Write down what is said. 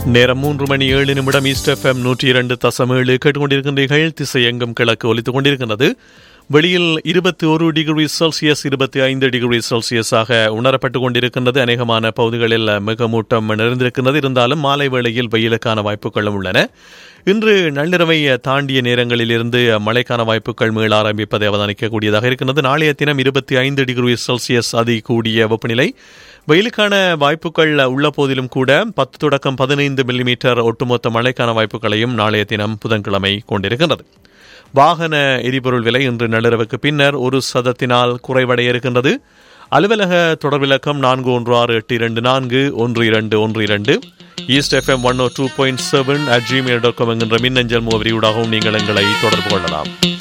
நேரம் 3:07 east FM 102.7 கேட்டுக்கொண்டிருக்கின்றீர்கள். திசையெங்கும் கிழக்கு ஒலித்துக் கொண்டிருக்கின்றது. வெளியில் 21 டிகிரி செல்சியஸ் 25 டிகிரி செல்சியஸாக உணரப்பட்டுக் கொண்டிருக்கின்றது. அநேகமான பகுதிகளில் மிக மூட்டம் நிறைந்திருக்கின்றது. இருந்தாலும் மாலை வேளையில் வெயிலுக்கான வாய்ப்புகளும் உள்ளன. இன்று நள்ளிரவை தாண்டிய நேரங்களில் இருந்து மழைக்கான வாய்ப்புகள் மீள ஆரம்பிப்பதை அவதானிக்கக்கூடியதாக இருக்கின்றது. நாளைய தினம் 25 டிகிரி செல்சியஸ் அதி கூடிய வெப்பநிலை. வெயிலுக்கான வாய்ப்புகள் உள்ள போதிலும் கூட 10 தொடக்கம் 15 மில்லிமீட்டர் ஒட்டுமொத்த மழைக்கான வாய்ப்புகளையும் நாளைய தினம் புதன்கிழமை கொண்டிருக்கின்றது. வாகன எரிபொருள் விலை இன்று நள்ளிரவுக்கு பின்னர் 1% குறைவடைய இருக்கின்றது. அலுவலக தொடர்பிலக்கம் 4168241212 ஈஸ்ட் எஃப்எம் 102.7 @gmail.com என்கின்ற மின்னஞ்சல் முகவரியூடாகவும் நீங்கள் எங்களை தொடர்பு கொள்ளலாம்.